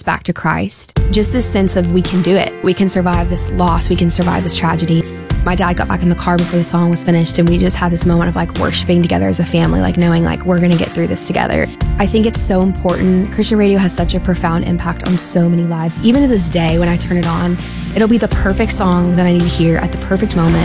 hearts back to Christ. Just this sense of we can do it. We can survive this loss. We can survive this tragedy. My dad got back in the car before the song was finished, and we just had this moment of like worshiping together as a family, like knowing like we're going to get through this together. I think it's so important. Christian radio has such a profound impact on so many lives. Even to this day, when I turn it on, it'll be the perfect song that I need to hear at the perfect moment.